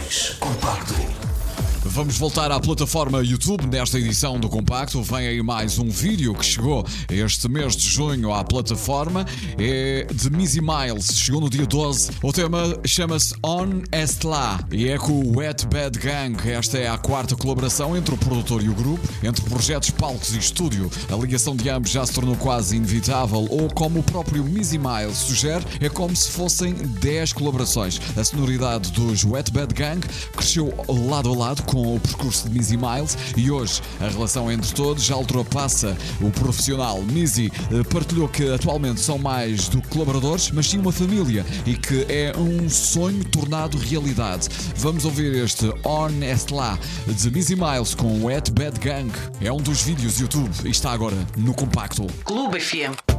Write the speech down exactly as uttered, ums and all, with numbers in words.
dois Compacto. Vamos voltar à plataforma YouTube nesta edição do Compacto. Vem aí mais um vídeo que chegou este mês de junho à plataforma. É de Mizzy Miles, chegou no dia doze. O tema chama-se On Estla e é com o Wet Bad Gang. Esta é a quarta colaboração entre o produtor e o grupo, entre projetos, palcos e estúdio. A ligação de ambos já se tornou quase inevitável, ou como o próprio Mizzy Miles sugere, é como se fossem dez colaborações. A sonoridade dos Wet Bad Gang cresceu lado a lado com o percurso de Mizzy Miles e hoje a relação entre todos já ultrapassa o profissional. Mizzy partilhou que atualmente são mais do que colaboradores, mas sim uma família e que é um sonho tornado realidade. Vamos ouvir este On Estla de Mizzy Miles com Wet Bad Gang. É um dos vídeos YouTube e está agora no Compacto. Clube F M.